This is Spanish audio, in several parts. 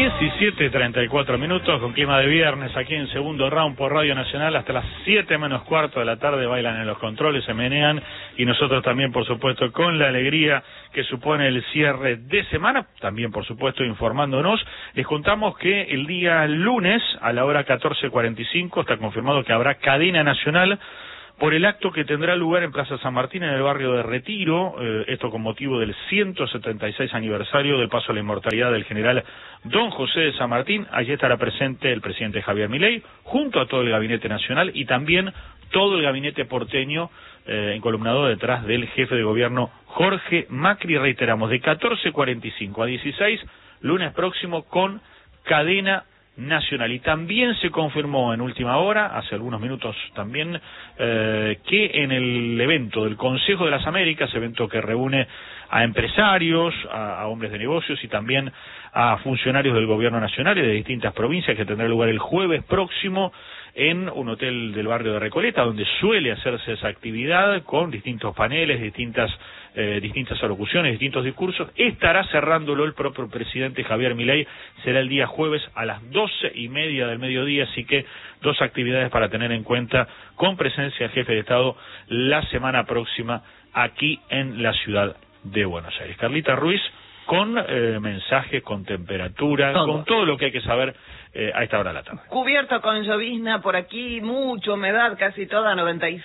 17:34 con clima de viernes aquí en Segundo Round por Radio Nacional. Hasta las 7 menos cuarto de la tarde bailan en los controles, se menean, y nosotros también, por supuesto, con la alegría que supone el cierre de semana, también, por supuesto, informándonos. Les contamos que el día lunes a la hora 14:45 está confirmado que habrá cadena nacional por el acto que tendrá lugar en Plaza San Martín, en el barrio de Retiro, esto con motivo del 176 aniversario del paso a la inmortalidad del general Don José de San Martín. Allí estará presente el presidente Javier Milei, junto a todo el gabinete nacional y también todo el gabinete porteño, encolumnado detrás del jefe de gobierno Jorge Macri. Reiteramos, de 14:45 a 16, lunes próximo, con cadena nacional. Y también se confirmó en última hora, hace algunos minutos también, que en el evento del Consejo de las Américas, evento que reúne a empresarios, a hombres de negocios y también a funcionarios del gobierno nacional y de distintas provincias, que tendrá lugar el jueves próximo en un hotel del barrio de Recoleta, donde suele hacerse esa actividad con distintos paneles, distintas alocuciones, distintos discursos. Estará cerrándolo el propio presidente Javier Milei. Será el día jueves a las 12:30 del mediodía, así que dos actividades para tener en cuenta, con presencia del jefe de Estado la semana próxima aquí en la ciudad de Buenos Aires. Carlita Ruiz, con mensajes, con temperatura, con todo lo que hay que saber a esta hora de la tarde. Cubierto con llovizna por aquí, mucha humedad, casi toda,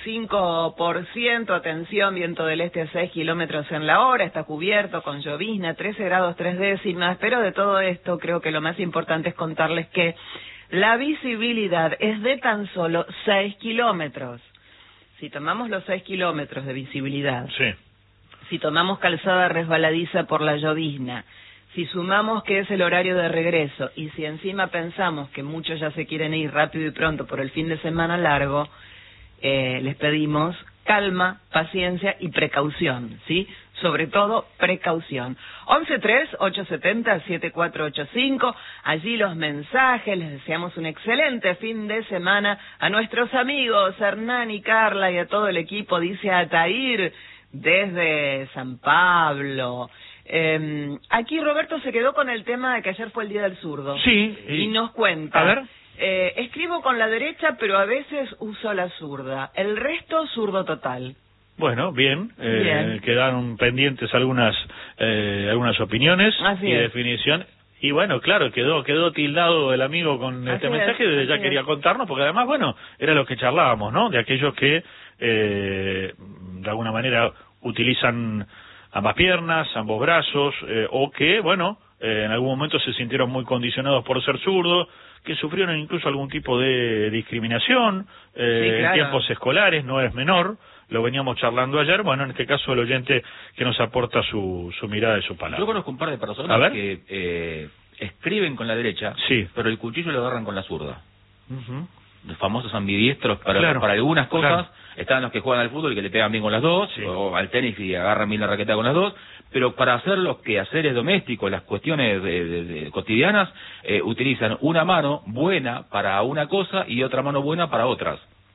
95%, atención, viento del este a 6 kilómetros en la hora, está cubierto con llovizna, 13 grados 3 décimas, pero de todo esto creo que lo más importante es contarles que la visibilidad es de tan solo 6 kilómetros. Si tomamos los 6 kilómetros de visibilidad, sí, si tomamos calzada resbaladiza por la llovizna, si sumamos que es el horario de regreso y si encima pensamos que muchos ya se quieren ir rápido y pronto por el fin de semana largo, les pedimos calma, paciencia y precaución, ¿sí? Sobre todo precaución. 11-3-870-7485, allí los mensajes. Les deseamos un excelente fin de semana a nuestros amigos Hernán y Carla y a todo el equipo, dice Atair desde San Pablo. Aquí Roberto se quedó con el tema de que ayer fue el Día del Zurdo. Sí. Y nos cuenta. A ver. Escribo con la derecha, pero a veces uso la zurda. El resto, zurdo total. Bien. Bien. Quedaron pendientes algunas opiniones y es. definición. Y bueno, claro, quedó tildado el amigo con este mensaje, desde ya quería contarnos, porque además, bueno, era lo que charlábamos, ¿no? De aquellos que, de alguna manera, utilizan ambas piernas, ambos brazos, o que, bueno, en algún momento se sintieron muy condicionados por ser zurdos, que sufrieron incluso algún tipo de discriminación, en tiempos escolares, no es menor. Lo veníamos charlando ayer, bueno, en este caso el oyente que nos aporta su mirada y su palabra. Yo conozco un par de personas que escriben con la derecha, sí, pero el cuchillo lo agarran con la zurda. Uh-huh. Los famosos ambidiestros, para algunas cosas, están los que juegan al fútbol y que le pegan bien con las dos, sí, o al tenis y agarran bien la raqueta con las dos, pero para hacer los quehaceres domésticos, las cuestiones cotidianas, utilizan una mano buena para una cosa y otra mano buena para otras,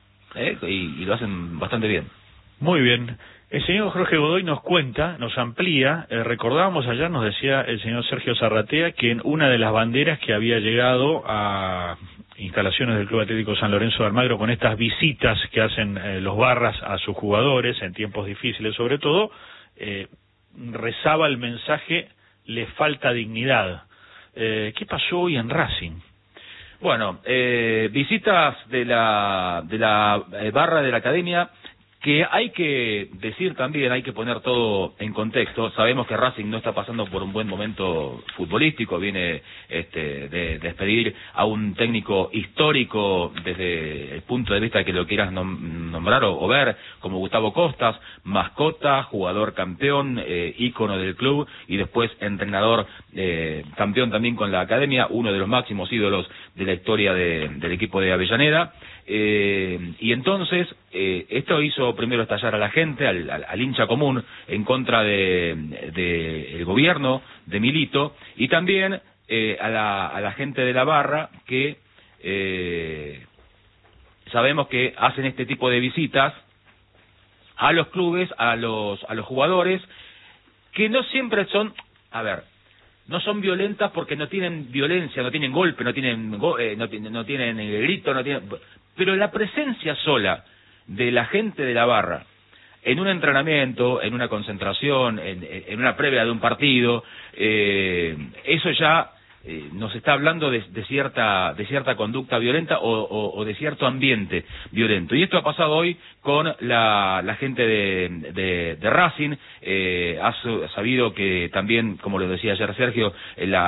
y lo hacen bastante bien. Muy bien. El señor Jorge Godoy nos cuenta, nos amplía, recordábamos ayer, nos decía el señor Sergio Zarratea, que en una de las banderas que había llegado a instalaciones del Club Atlético San Lorenzo de Almagro, con estas visitas que hacen los barras a sus jugadores, en tiempos difíciles sobre todo, rezaba el mensaje: le falta dignidad. ¿Qué pasó hoy en Racing? Bueno, visitas de la barra de la academia, que hay que decir también, hay que poner todo en contexto. Sabemos que Racing no está pasando por un buen momento futbolístico, viene de despedir a un técnico histórico desde el punto de vista que lo quieras nombrar o ver, como Gustavo Costas, mascota, jugador campeón, ícono del club y después entrenador campeón también con la academia, uno de los máximos ídolos de la historia del equipo de Avellaneda. Y entonces esto hizo primero estallar a la gente, al hincha común, en contra de el gobierno de Milito, y también a la gente de la barra, que sabemos que hacen este tipo de visitas a los clubes, a los jugadores, que no siempre son, a ver, no son violentas porque no tienen violencia, no tienen golpe, no tienen grito, pero la presencia sola de la gente de la barra en un entrenamiento, en una concentración, en una previa de un partido, eso ya nos está hablando de cierta conducta violenta o de cierto ambiente violento. Y esto ha pasado hoy con la gente de Racing. Ha sabido que también, como lo decía ayer Sergio,